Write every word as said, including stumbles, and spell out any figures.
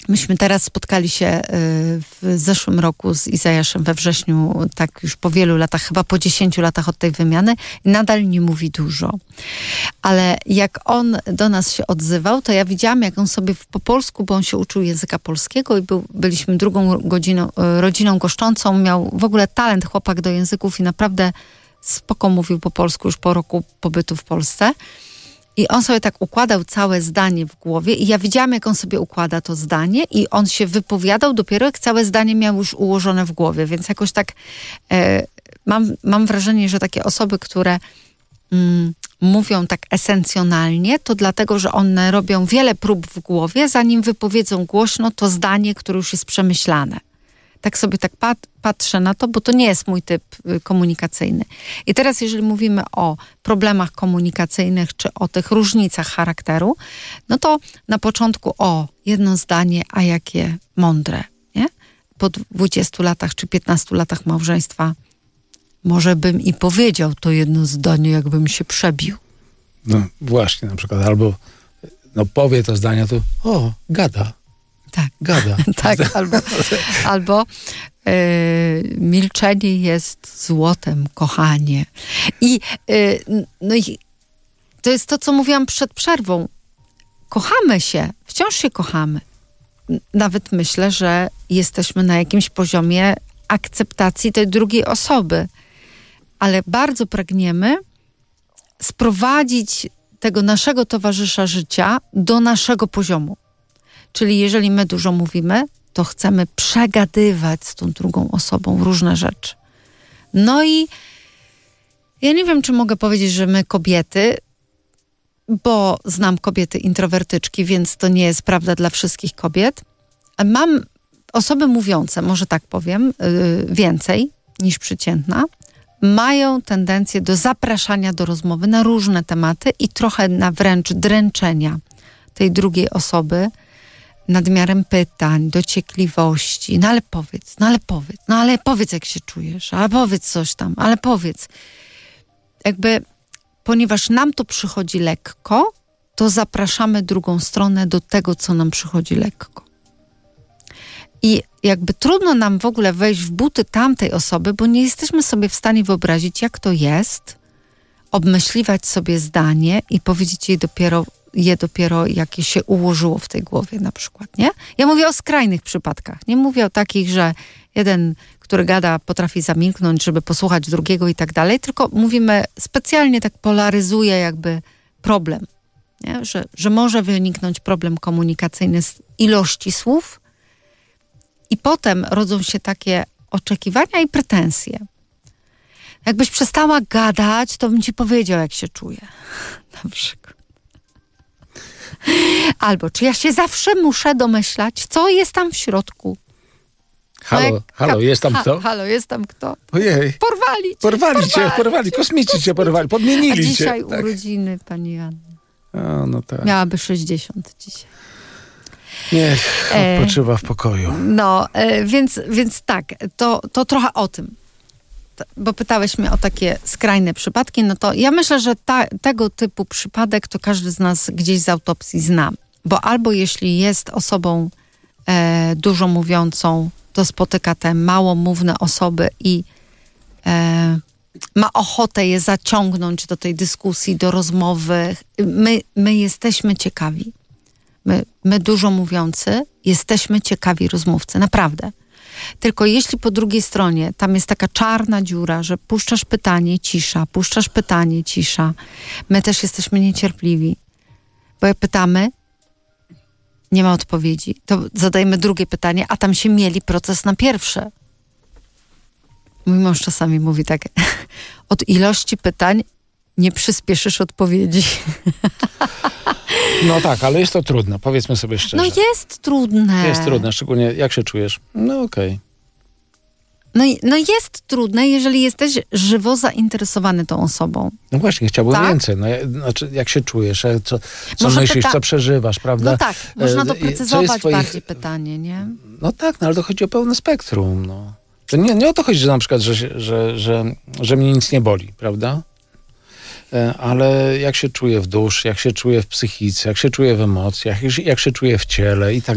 Myśmy teraz spotkali się w zeszłym roku z Izajaszem we wrześniu, tak już po wielu latach, chyba po dziesięciu latach od tej wymiany i nadal nie mówi dużo. Ale jak on do nas się odzywał, to ja widziałam, jak on sobie po polsku, bo on się uczył języka polskiego i był, byliśmy drugą godziną, rodziną goszczącą, miał w ogóle talent chłopak do języków i naprawdę spoko mówił po polsku już po roku pobytu w Polsce. I on sobie tak układał całe zdanie w głowie i ja widziałam, jak on sobie układa to zdanie i on się wypowiadał dopiero, jak całe zdanie miał już ułożone w głowie. Więc jakoś tak e, mam, mam wrażenie, że takie osoby, które mm, mówią tak esencjonalnie, to dlatego, że one robią wiele prób w głowie, zanim wypowiedzą głośno to zdanie, które już jest przemyślane. Tak sobie tak pat, patrzę na to, bo to nie jest mój typ y, komunikacyjny. I teraz, jeżeli mówimy o problemach komunikacyjnych, czy o tych różnicach charakteru, no to na początku o jedno zdanie, a jakie mądre, nie? Po dwudziestu latach czy piętnastu latach małżeństwa może bym i powiedział to jedno zdanie, jakbym się przebił. No właśnie, na przykład, albo no powie to zdanie, to o, gada. Tak, gada. tak, albo, albo yy, milczenie jest złotem, kochanie. I, yy, no i to jest to, co mówiłam przed przerwą. Kochamy się, wciąż się kochamy. Nawet myślę, że jesteśmy na jakimś poziomie akceptacji tej drugiej osoby. Ale bardzo pragniemy sprowadzić tego naszego towarzysza życia do naszego poziomu. Czyli jeżeli my dużo mówimy, to chcemy przegadywać z tą drugą osobą różne rzeczy. No i ja nie wiem, czy mogę powiedzieć, że my kobiety, bo znam kobiety introwertyczki, więc to nie jest prawda dla wszystkich kobiet. Mam osoby mówiące, może tak powiem, yy, więcej niż przeciętna, mają tendencję do zapraszania do rozmowy na różne tematy i trochę na wręcz dręczenia tej drugiej osoby, nadmiarem pytań, dociekliwości. No ale powiedz, no ale powiedz, no ale powiedz, jak się czujesz, ale powiedz coś tam, ale powiedz. Jakby, ponieważ nam to przychodzi lekko, to zapraszamy drugą stronę do tego, co nam przychodzi lekko. I jakby trudno nam w ogóle wejść w buty tamtej osoby, bo nie jesteśmy sobie w stanie wyobrazić, jak to jest, obmyśliwać sobie zdanie i powiedzieć jej dopiero je dopiero jakie się ułożyło w tej głowie na przykład, nie? Ja mówię o skrajnych przypadkach. Nie mówię o takich, że jeden, który gada, potrafi zamilknąć, żeby posłuchać drugiego i tak dalej, tylko mówimy, specjalnie tak polaryzuje jakby problem, nie? Że, że może wyniknąć problem komunikacyjny z ilości słów i potem rodzą się takie oczekiwania i pretensje. Jakbyś przestała gadać, to bym ci powiedział, jak się czuję. Na przykład. Albo, czy ja się zawsze muszę domyślać, co jest tam w środku? Halo, no halo, jest tam ha, kto? Halo, jest tam kto? Ojej. Porwali cię. Porwali cię, porwali, kosmici cię porwali, podmienili cię. A dzisiaj tak. urodziny pani Joanny. A, no tak. Miałaby sześćdziesiąt dzisiaj. Niech odpoczywa w pokoju. No, e, więc, więc tak, to, to trochę o tym. Bo pytałeś mnie o takie skrajne przypadki, no to ja myślę, że ta, tego typu przypadek to każdy z nas gdzieś z autopsji zna. Bo albo jeśli jest osobą e, dużo mówiącą, to spotyka te małomówne osoby i e, ma ochotę je zaciągnąć do tej dyskusji, do rozmowy. My, my jesteśmy ciekawi. My, my dużo mówiący jesteśmy ciekawi rozmówcy, naprawdę. Tylko jeśli po drugiej stronie tam jest taka czarna dziura, że puszczasz pytanie, cisza, puszczasz pytanie, cisza. My też jesteśmy niecierpliwi. Bo jak pytamy, nie ma odpowiedzi, to zadajemy drugie pytanie, a tam się mieli proces na pierwsze. Mój mąż czasami mówi tak, od ilości pytań nie przyspieszysz odpowiedzi. No tak, ale jest to trudne, powiedzmy sobie szczerze. No jest trudne. Jest trudne, szczególnie jak się czujesz. No okej. Okay. No, no jest trudne, jeżeli jesteś żywo zainteresowany tą osobą. No właśnie, chciałbym tak? więcej. No, znaczy, jak się czujesz, co, co Może myślisz, pyta... co przeżywasz, prawda? No tak, można doprecyzować twoich... bardziej pytanie, nie? No tak, no ale to chodzi o pełne spektrum, no. To nie, nie o to chodzi, że na przykład, że, że, że, że mnie nic nie boli, prawda? Ale jak się czuję w duszy, jak się czuję w psychice, jak się czuję w emocjach, jak się czuję w ciele i tak